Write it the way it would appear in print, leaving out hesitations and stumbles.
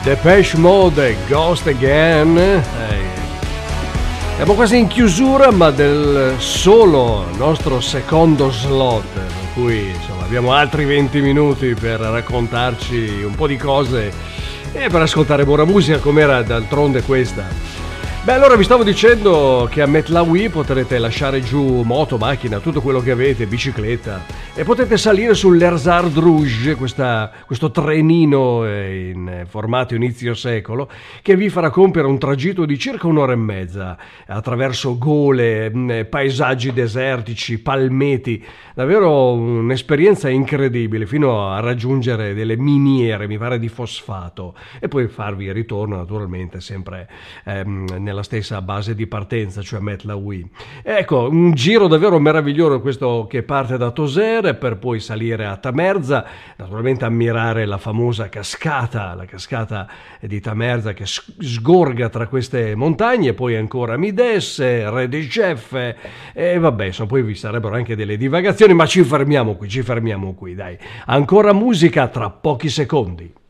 Depeche Mode, Ghost Again. Siamo quasi in chiusura, ma del solo nostro secondo slot, per cui insomma abbiamo altri 20 minuti per raccontarci un po' di cose e per ascoltare buona musica, com'era d'altronde questa. Beh, allora vi stavo dicendo che a Metlawi potrete lasciare giù moto, macchina, tutto quello che avete, bicicletta, e potete salire sull'Erzard Rouge, questo trenino in formato inizio secolo, che vi farà compiere un tragitto di circa un'ora e mezza, attraverso gole, paesaggi desertici, palmeti, davvero un'esperienza incredibile, fino a raggiungere delle miniere, mi pare di fosfato, e poi farvi ritorno naturalmente sempre nella stessa base di partenza, cioè Metlawi. Ecco, un giro davvero meraviglioso questo che parte da Tozeur per poi salire a Tamerza, naturalmente ammirare la famosa cascata, la cascata di Tamerza che sgorga tra queste montagne, poi ancora Mides, Re de Chef, e vabbè, insomma, poi vi sarebbero anche delle divagazioni, ma ci fermiamo qui, dai. Ancora musica tra pochi secondi.